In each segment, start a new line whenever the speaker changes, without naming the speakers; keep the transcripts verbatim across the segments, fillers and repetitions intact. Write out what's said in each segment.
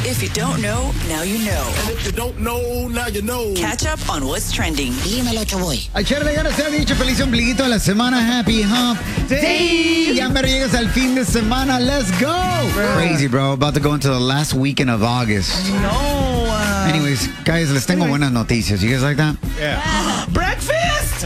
If you don't know, now you know.
And if you don't know, now you know.
Catch up on what's trending.
Dímelo, Choboy.
Ayer le ganas se ha dicho feliz ombliguito de la semana. Happy Hump Day. Ya me llegas al fin de semana. Let's go. Bro. Crazy, bro. About to go into the last weekend of August.
No. Uh,
Anyways, guys, les tengo
anyways.
buenas noticias. You guys like that?
Yeah. Breakfast.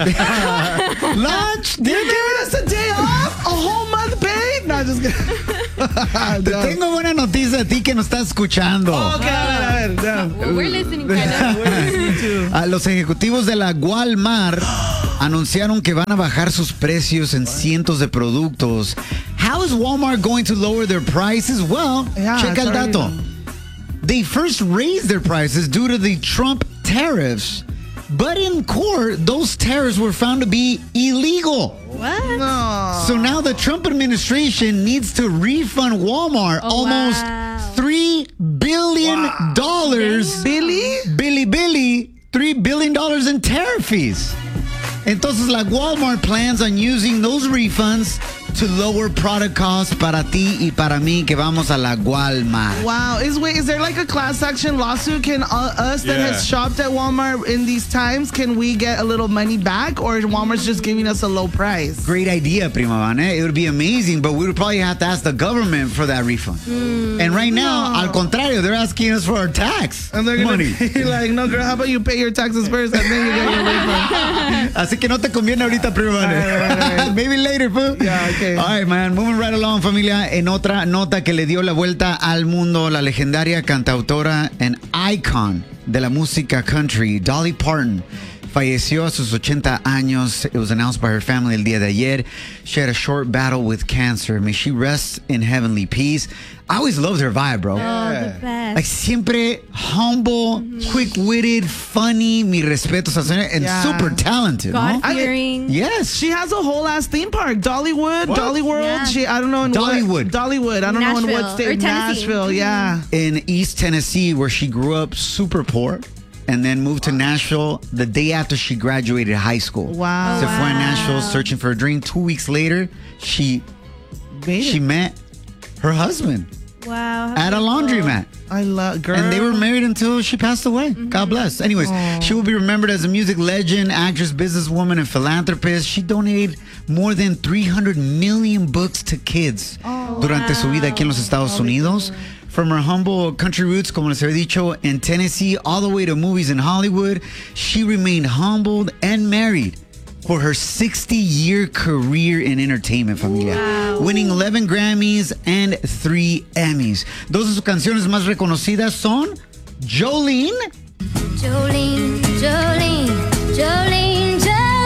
Lunch.
They're giving us a day off. A whole month paid. No, just kidding.
Te tengo buena noticia a ti que nos estás escuchando.
Okay, a ver, a ver. Yeah.
Well, we're listening kind of.
We're listening too.
A los ejecutivos de la Walmart anunciaron que van a bajar sus precios en cientos de productos. How is Walmart going to lower their prices? Well,
Yeah,
checa el
it's already
dato.
done.
They first raised their prices due to the Trump tariffs. But in court, those tariffs were found to be illegal.
What?
No.
So now the Trump administration needs to refund Walmart
Oh,
almost
wow.
three billion dollars.
Billy?
Billy Billy, three billion dollars in tariff fees. Entonces, like Walmart plans on using those refunds to lower product costs para ti y para mí que vamos a la Walmart.
Wow. Is wait, is there like a class action lawsuit? Can uh, us that
Yeah.
has shopped at Walmart in these times, can we get a little money back, or Walmart's just giving us a low price?
Great idea, Prima Van. eh? It would be amazing, but we would probably have to ask the government for that refund. And right now,
No.
al contrario, they're asking us for our tax
And they're gonna
money.
be like, no, girl, how about you pay your taxes first and then you get your refund?
Así que no te conviene ahorita, Prima Van. eh?
All right, all right, all right.
Maybe later, fool.
Yeah, okay.
All right, man. Moving right along, familia. En otra nota que le dio la vuelta al mundo, la legendaria cantautora and icon de la música country, Dolly Parton, falleció a sus ochenta años. It was announced by her family el día de ayer. She had a short battle with cancer. May she rest in heavenly peace. I always loved her vibe, bro.
Oh, the best.
Like, siempre humble, quick-witted, funny, mi respeto, and
Yeah.
super talented, no?
God-fearing.
Yes.
She has a whole ass theme park, Dollywood, Dolly World.
Yeah.
She, I don't know in
Dollywood.
what Dollywood. I don't know in what
Nashville,
state.
or Tennessee.
Nashville, yeah.
in East Tennessee, where she grew up super poor and then moved to Nashville the day after she graduated high school.
Wow.
Se fue a
Wow.
Nashville searching for a dream. Two weeks later, she
Made
she
it.
met her husband
Wow.
at a laundromat.
I love girl.
And they were married until she passed away. God bless. Anyways, she will be remembered as a music legend, actress, businesswoman, and philanthropist. She donated more than three hundred million books to kids durante su vida aquí en los Estados Unidos. From her humble country roots, como les había dicho, in Tennessee, all the way to movies in Hollywood, she remained humbled and married for her sixty-year career in entertainment, familia.
Wow.
Winning eleven Grammys and three Emmys. Dos de sus canciones más reconocidas son Jolene,
Jolene, Jolene, Jolene,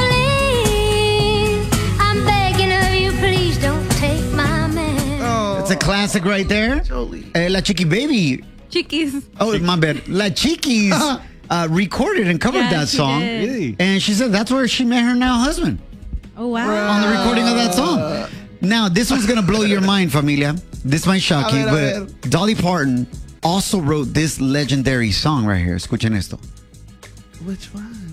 Jolene. I'm begging of you, please don't take my man.
Oh,
it's a classic right there.
Jolene.
Eh, La Chiqui Baby,
Chiquis.
oh my bad, La Chiquis uh, recorded and covered
Yeah,
that
she
song.
did.
Really?
And she said that's where she met her now husband,
Oh, wow.
on the recording of that song. Now, this one's going to blow your mind, familia. This might shock
A
you,
ver, a
but Dolly Parton also wrote this legendary song right here. Escuchen esto.
Which one?